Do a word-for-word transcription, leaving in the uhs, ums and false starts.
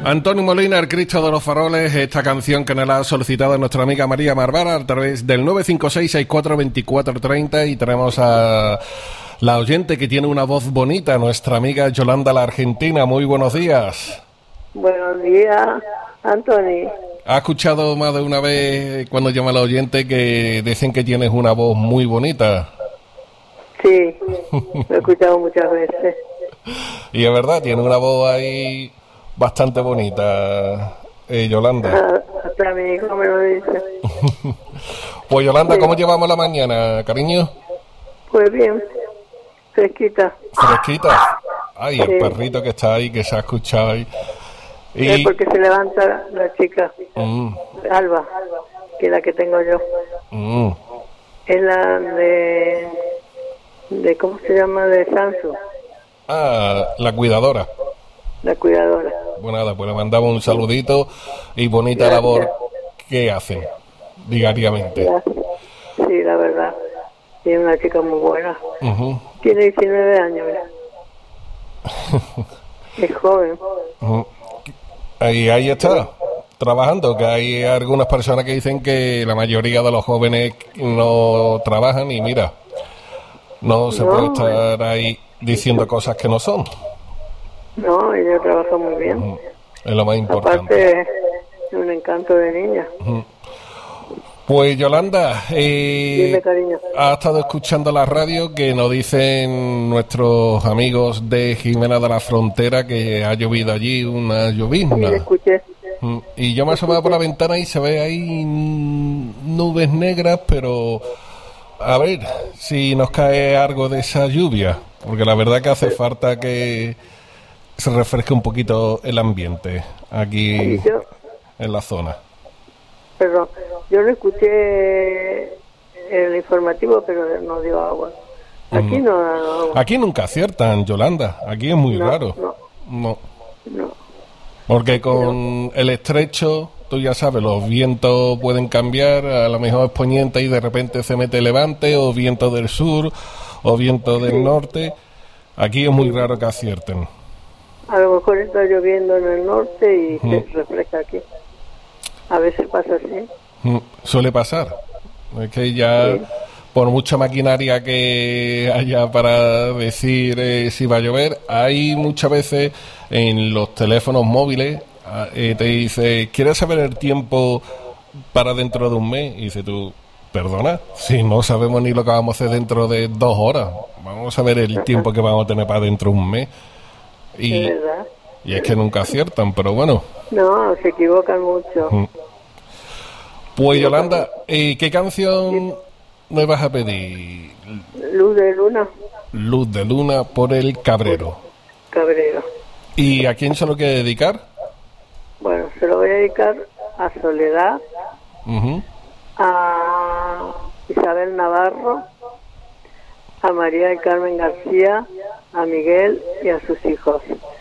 Antonio Molina, el Cristo de los Faroles, esta canción que nos la ha solicitado nuestra amiga María Marvara a través del nueve cinco seis, seis cuatro dos cuatro tres cero, y tenemos a la oyente que tiene una voz bonita, nuestra amiga Yolanda la Argentina. Muy buenos días. Buenos días, Antonio. ¿Ha escuchado más de una vez cuando llama a la oyente que dicen que tienes una voz muy bonita? Sí, lo he escuchado muchas veces. Y es verdad, tiene una voz ahí bastante bonita, eh, Yolanda. Ah, hasta mi hijo me lo dice. Pues Yolanda, sí. ¿Cómo llevamos la mañana, cariño? Pues bien, fresquita. ¿Fresquita? Ay, el sí. perrito que está ahí, que se ha escuchado ahí. Y... Es porque se levanta la, la chica, mm. Alba, que es la que tengo yo. Mm. Es la de, de, ¿cómo se llama? De Sansu. Ah, la cuidadora. La cuidadora. Bueno, nada, pues le mandamos un saludito y bonita Gracias. labor que hacen diariamente. Gracias. Sí, la verdad. Es una chica muy buena. Uh-huh. Tiene diecinueve años. Es joven. Uh-huh. Ahí, ahí está, trabajando, que hay algunas personas que dicen que la mayoría de los jóvenes no trabajan y mira, no se no, puede estar ahí diciendo cosas que no son. No, ella trabaja muy bien. Uh-huh. Es lo más importante. Aparte, es un encanto de niña. Uh-huh. Pues Yolanda, eh, Dime, cariño. ha estado escuchando la radio que nos dicen nuestros amigos de Jimena de la Frontera que ha llovido allí una llovizna. Sí, le escuché. Uh, y yo me he asomado por la ventana y se ve ahí nubes negras, pero a ver si nos cae algo de esa lluvia, porque la verdad que hace falta que se refresque un poquito el ambiente aquí yo, en la zona. Perdón, yo no escuché el informativo, pero no dio agua. Aquí uh-huh. no, no. Aquí nunca aciertan, Yolanda. Aquí es muy no, raro. No. No. No. Porque con no. el estrecho, tú ya sabes, los vientos pueden cambiar. A lo mejor es poniente y de repente se mete levante, o viento del sur, o viento del sí. norte. Aquí es muy sí. raro que acierten. A lo mejor está lloviendo en el norte y uh-huh. se refleja aquí. A veces pasa así. Suele pasar. Es que ya, sí. por mucha maquinaria que haya para decir eh, si va a llover, hay muchas veces en los teléfonos móviles, eh, te dice, ¿quieres saber el tiempo para dentro de un mes? Y dice tú, perdona, si no sabemos ni lo que vamos a hacer dentro de dos horas, vamos a ver el tiempo que vamos a tener para dentro de un mes. Y, ¿Es verdad? Y es que nunca aciertan, pero bueno. No, se equivocan mucho. Mm. Pues Yolanda, eh, ¿qué canción me vas a pedir? Luz de Luna. Luz de Luna por el Cabrero. Cabrero. ¿Y a quién se lo quiere dedicar? Bueno, se lo voy a dedicar a Soledad, uh-huh. a Isabel Navarro, a María del Carmen García, a Miguel y a sus hijos.